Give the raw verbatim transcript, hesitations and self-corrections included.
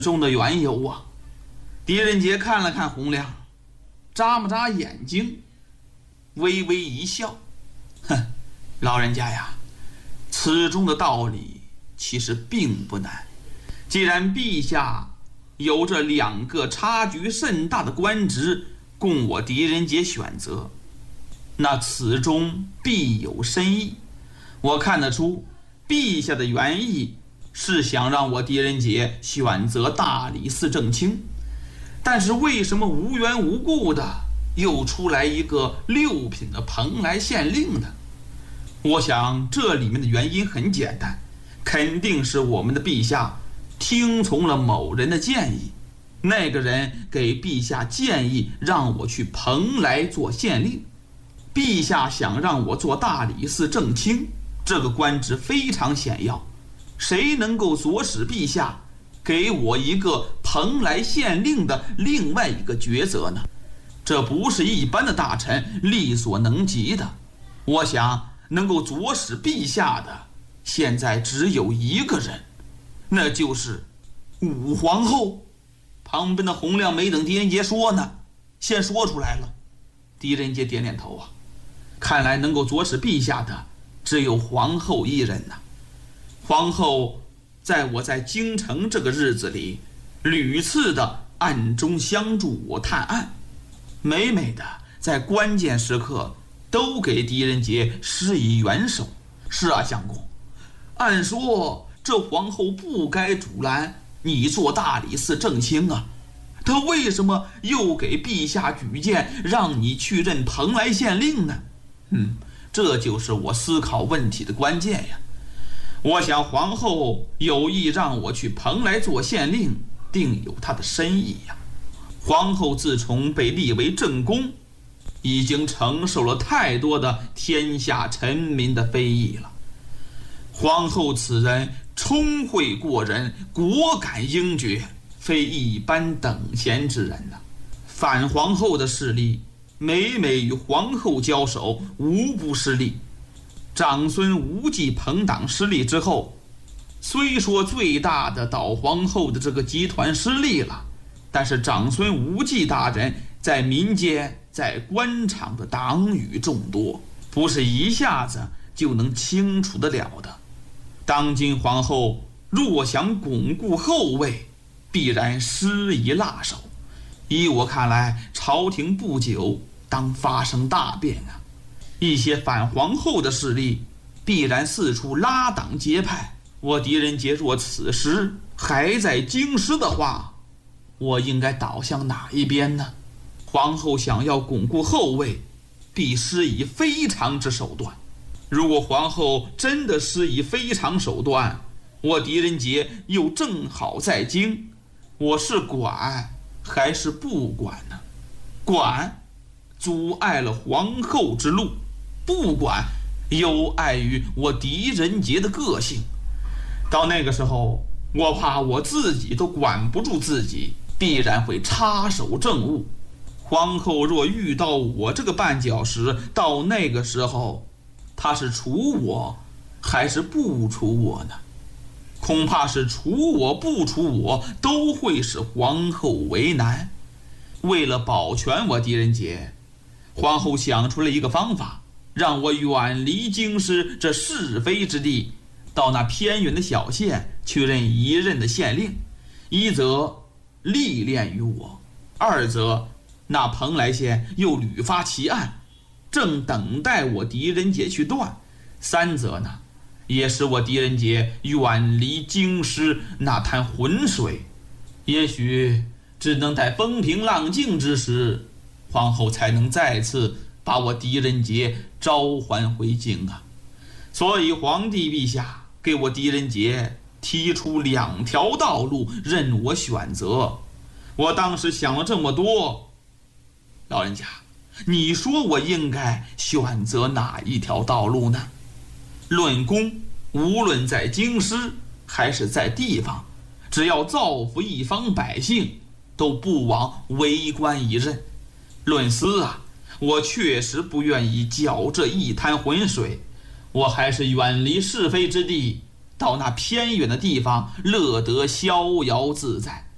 中的缘由啊。狄仁杰看了看洪亮，眨么眨眼睛，微微一笑，哼，老人家呀，此中的道理其实并不难。既然陛下有这两个差距甚大的官职供我狄仁杰选择，那此中必有深意。我看得出陛下的原意是想让我狄仁杰选择大理寺正卿，但是为什么无缘无故的又出来一个六品的蓬莱县令呢？我想这里面的原因很简单，肯定是我们的陛下听从了某人的建议，那个人给陛下建议让我去蓬莱做县令，陛下想让我做大理寺正卿，这个官职非常显要，谁能够唆使陛下给我一个蓬莱县令的另外一个抉择呢？这不是一般的大臣力所能及的。我想能够唆使陛下的现在只有一个人，那就是武皇后。旁边的洪亮没等狄仁杰说呢，先说出来了。狄仁杰点点头啊，看来能够唆使陛下的只有皇后一人呐、啊。皇后在我在京城这个日子里，屡次的暗中相助我探案，每每的在关键时刻都给狄仁杰施以援手。是啊，相公，按说这皇后不该阻拦你做大理寺正卿啊，她为什么又给陛下举荐让你去任蓬莱县令呢？嗯，这就是我思考问题的关键呀。我想皇后有意让我去蓬莱做县令，定有她的深意呀。皇后自从被立为正宫，已经承受了太多的天下臣民的非议了。皇后此人聪慧过人，果敢英决，非一般等闲之人呐、啊。反皇后的势力每每与皇后交手，无不失利。长孙无忌朋党失利之后，虽说最大的倒皇后的这个集团失利了，但是长孙无忌大人在民间在官场的党羽众多，不是一下子就能清除得了的。当今皇后若想巩固后位，必然失仪落手。依我看来，朝廷不久当发生大变啊！一些反皇后的势力必然四处拉党结派。我狄仁杰若此时还在京师的话，我应该倒向哪一边呢？皇后想要巩固后位，必施以非常之手段。如果皇后真的施以非常手段，我狄仁杰又正好在京，我是管还是不管呢？管阻碍了皇后之路，不管有碍于我狄仁杰的个性。到那个时候，我怕我自己都管不住自己，必然会插手政务。皇后若遇到我这个绊脚石，到那个时候她是除我还是不除我呢？恐怕是除我不除我都会使皇后为难。为了保全我狄仁杰，皇后想出了一个方法，让我远离京师这是非之地，到那偏远的小县去任一任的县令。一则历练于我，二则那蓬莱县又屡发奇案，正等待我狄仁杰去断。三则呢，也使我狄仁杰远离京师那滩浑水。也许只能在风平浪静之时，皇后才能再次把我狄仁杰召还回京啊。所以皇帝陛下给我狄仁杰提出两条道路任我选择。我当时想了这么多，老人家，你说我应该选择哪一条道路呢？论功，无论在京师还是在地方，只要造福一方百姓，都不枉为官一任。论私啊，我确实不愿意搅这一滩浑水，我还是远离是非之地，到那偏远的地方乐得逍遥自在。